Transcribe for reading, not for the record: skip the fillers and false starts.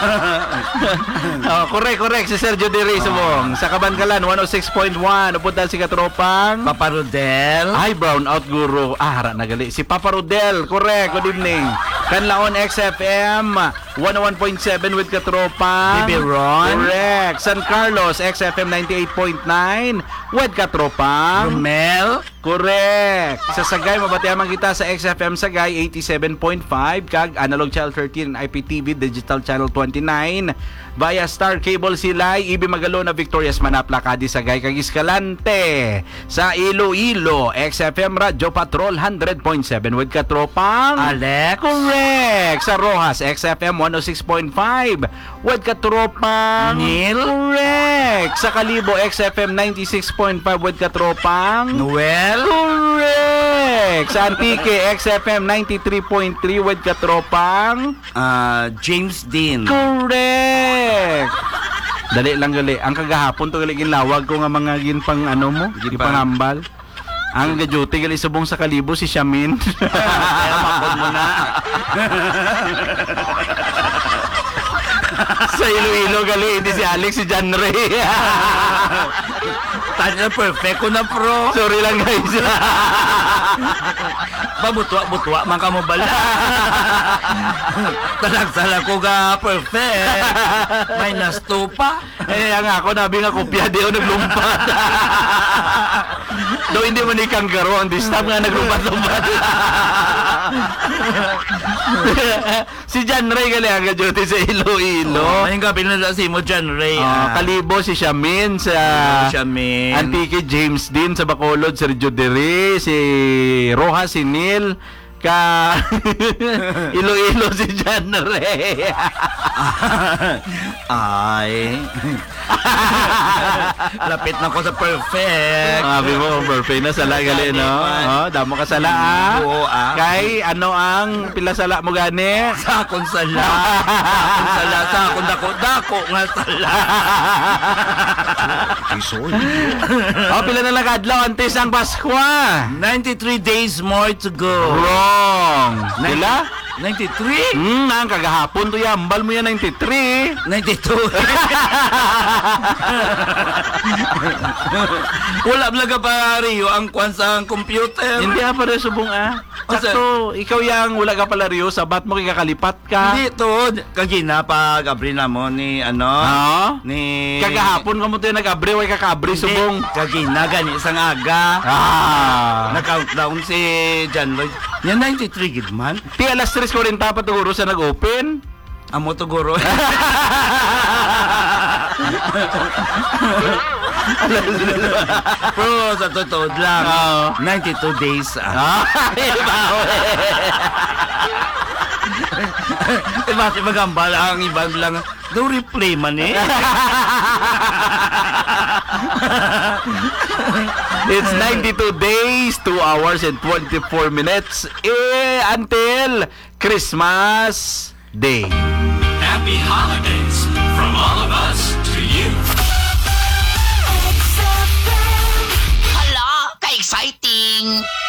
Correct. Si Sergio De Rey subong. Sa Kabankalan, 106.1. Upunta si Katropang. Papa Rodel. Ay, brown out guru. Hara nagali. Si Papa Rodel. Correct. Good evening. Kanlaon XFM 101.7 with Katropang. Bibi Ron. Correct. San Carlos XFM 98.9 with Katropang. Romel. Correct. Sa Sagay, mabatiaman kita sa XFM Sagay 87.5 kag Analog Channel 13 and IPTV Digital Channel 29 via Star Cable Silay, Ibi Magalona, Victorias Manapla, Cadi Sagay kag Escalante. Sa Iloilo, XFM Radio Patrol 100.7 with Katropang. Alex. Correct. Sa Rojas, XFM 106.5 with Katropang. Neil. Correct. Sa Kalibo, XFM 96.5 with Katropang. Noel. Correct. Sa Antique, XFM 93.3 with Katropang. James Dean. Correct. Dali lang gali. Ang kagahapon to gali ginlawag ko nga mga ginpang ano mo, ginpangambal. Ang gaduty gali subong sa Kalibo si Shamin. Kaya mapod mo na. Sa Iloilo gali hindi si Alex, si John Ray. Tanya perfect ko na, pro. Sorry lang guys. Butwa man ka mo bala. Talag-talag ko ga perfect. May nastupa. Ang ako nabi nga kopya di ako naglumpat. Do hindi man ikang garo ang distab nga naglumpat-lumpat. Si John Ray gali ang gaduty sa Iloilo. May gabi na si mo John Ray. Kalibo si Shamin sa Shamin. Antique James Dean sa Bacolod, Sergio De Rey, si Rojas, si Neil, ka Iloilo si John Ray. Ay. Lapit na ko sa perfect. Sabi mo, perfect na sala gali, no? Damo ka sala, Kay, ano ang pila sala mo gani? Sa akong sala. Sa akong dako nga sala. Pila na lang adlaw antes ang Pasko. 93 days more to go. Wrong. Pila? 93? Ang kagahapon to yambal mo yan 93. 92. Wala blaga pa Rio ang kwan sa computer. Hindi pa rin subong Sakto, ikaw yang wala ka pala Rio, sabat mo kikakalipat ka. Hindi to, kagina pa abri na mo ni ni kagahapon ka mo to yung nag-abri, way kakabri subong. Kagina gani isang aga. Na-countdown si John Lloyd. Yan 93 gid man. Ti alas 3:40 pa tuguro sa nag-open. Amo to guro. Pero sa totoo lang, 92 days. Diba si magambal ang ibang lang. Do replay man eh. It's 92 days, 2 hours and 24 minutes until Christmas Day. Happy holidays from all of us to you. Hala, ka-exciting!